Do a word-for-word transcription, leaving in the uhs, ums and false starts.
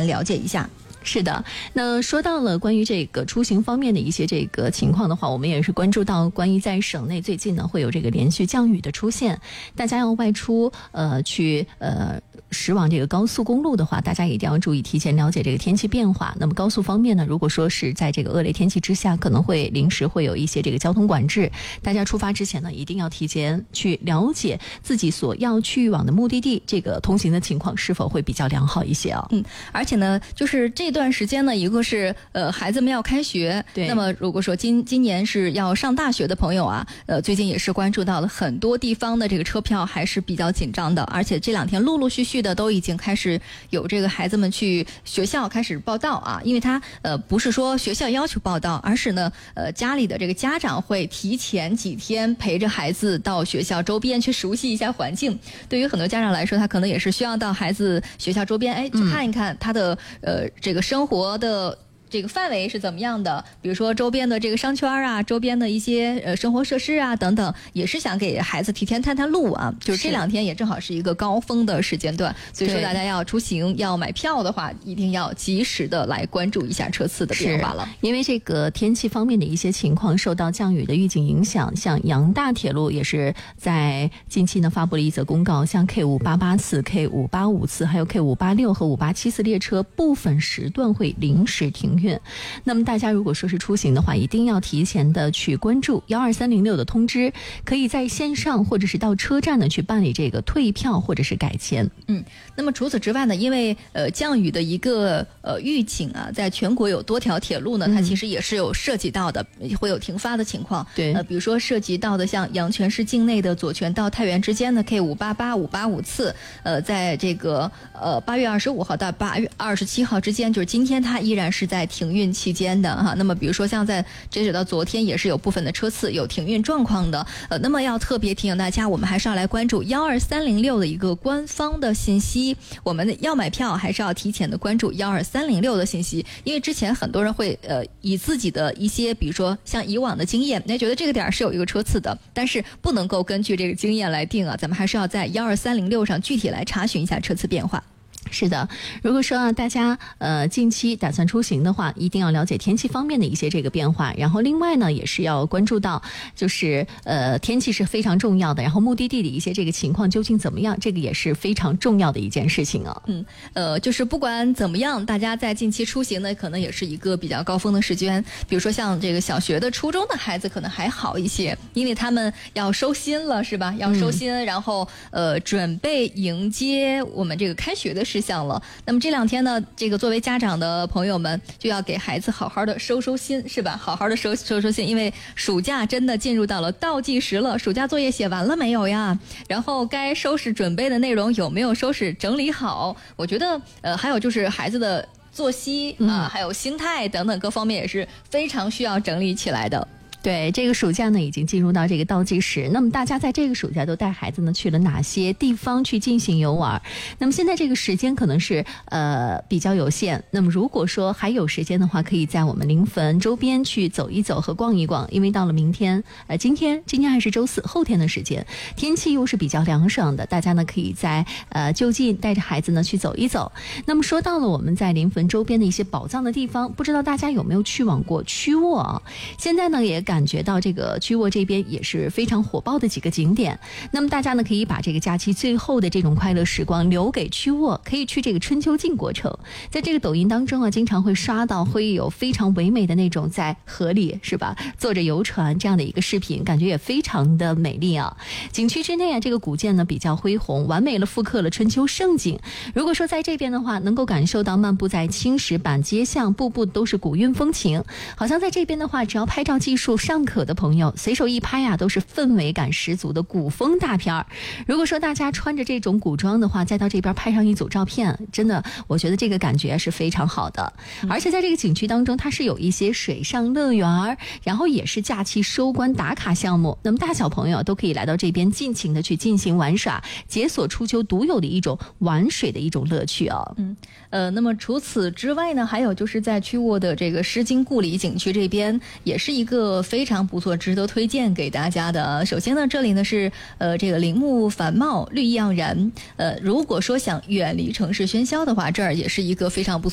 们了解一下。 是的，那说到了关于这个出行方面的一些这个情况的话，我们也是关注到关于在省内最近呢会有这个连续降雨的出现，大家要外出呃去呃驶往这个高速公路的话，大家一定要注意提前了解这个天气变化。那么高速方面呢，如果说是在这个恶劣天气之下，可能会临时会有一些这个交通管制，大家出发之前呢，一定要提前去了解自己所要去往的目的地这个通行的情况是否会比较良好一些啊。 嗯，而且呢，就是这段时间呢，一个是呃孩子们要开学， 对， 那么如果说今今年是要上大学的朋友啊，呃最近也是关注到了很多地方的这个车票还是比较紧张的，而且这两天陆陆续续的都已经开始有这个孩子们去学校开始报到啊，因为他呃不是说学校要求报到，而是呢呃家里的这个家长会提前几天陪着孩子到学校周边去熟悉一下环境。对于很多家长来说，他可能也是需要到孩子学校周边哎去看一看他的、嗯、呃这个生活的这个范围是怎么样的，比如说周边的这个商圈啊，周边的一些呃生活设施啊等等，也是想给孩子提前探探路啊。就是这两天也正好是一个高峰的时间段，所以说大家要出行要买票的话，一定要及时的来关注一下车次的变化了。 因为这个天气方面的一些情况受到降雨的预警影响，像杨大铁路也是在近期呢发布了一则公告，像 K 五八八次、K 五八五次还有 K 五八六和五八七次列车部分时段会临时停运。那么大家如果说是出行的话，一定要提前的去关注一二三零六的通知，可以在线上或者是到车站呢去办理这个退票或者是改签。 嗯，那么除此之外呢，因为呃降雨的一个呃预警啊，在全国有多条铁路呢，它其实也是有涉及到的，嗯、会有停发的情况。 对， 呃，比如说涉及到的像阳泉市境内的左权到太原之间的 K 五八八、五八五次，呃，在这个呃八月二十五号到八月二十七号之间，就是今天它依然是在停运期间的哈。那么比如说像在截止到昨天也是有部分的车次有停运状况的，呃，那么要特别提醒大家，我们还是要来关注一二三零六的一个官方的信息。我们要买票还是要提前的关注一二三零六的信息，因为之前很多人会呃以自己的一些比如说像以往的经验，那觉得这个点是有一个车次的，但是不能够根据这个经验来定啊，咱们还是要在一二三零六上具体来查询一下车次变化。 是的，如果说啊大家呃近期打算出行的话，一定要了解天气方面的一些这个变化，然后另外呢也是要关注到就是呃天气是非常重要的，然后目的地的一些这个情况究竟怎么样，这个也是非常重要的一件事情啊。 嗯，呃就是不管怎么样，大家在近期出行呢可能也是一个比较高峰的时间，比如说像这个小学的初中的孩子可能还好一些，因为他们要收心了是吧，要收心、嗯、然后呃准备迎接我们这个开学的时候事项了。那么这两天呢，这个作为家长的朋友们就要给孩子好好的收收心，是吧？好好的收收收心，因为暑假真的进入到了倒计时了。暑假作业写完了没有呀？然后该收拾准备的内容有没有收拾整理好？我觉得，呃，还有就是孩子的作息啊、呃，还有心态等等各方面也是非常需要整理起来的。 对，这个暑假呢已经进入到这个倒计时，那么大家在这个暑假都带孩子呢去了哪些地方去进行游玩？那么现在这个时间可能是呃比较有限，那么如果说还有时间的话，可以在我们临汾周边去走一走和逛一逛，因为到了明天呃今天今天还是周四，后天的时间天气又是比较凉爽的，大家呢可以在呃就近带着孩子呢去走一走。那么说到了我们在临汾周边的一些宝藏的地方，不知道大家有没有去往过曲沃啊？现在呢也感感觉到这个曲沃这边也是非常火爆的几个景点，那么大家呢可以把这个假期最后的这种快乐时光留给曲沃，可以去这个春秋晋国城。在这个抖音当中啊，经常会刷到会有非常唯美的那种在河里是吧坐着游船这样的一个视频，感觉也非常的美丽啊。景区之内啊，这个古建呢比较恢宏，完美了复刻了春秋盛景。如果说在这边的话，能够感受到漫步在青石板街巷，步步都是古韵风情，好像在这边的话，只要拍照技术尚可的朋友，随手一拍啊，都是氛围感十足的古风大片儿。如果说大家穿着这种古装的话，再到这边拍上一组照片，真的，我觉得这个感觉是非常好的。嗯、而且在这个景区当中，它是有一些水上乐园，然后也是假期收官打卡项目。那么大小朋友都可以来到这边尽情的去进行玩耍，解锁初秋独有的一种玩水的一种乐趣啊。 嗯，呃，那么除此之外呢，还有就是在曲沃的这个诗经故里景区这边，也是一个非常不错，值得推荐给大家的。首先呢，这里呢是呃这个林木繁茂，绿意盎然。呃，如果说想远离城市喧嚣的话，这儿也是一个非常不错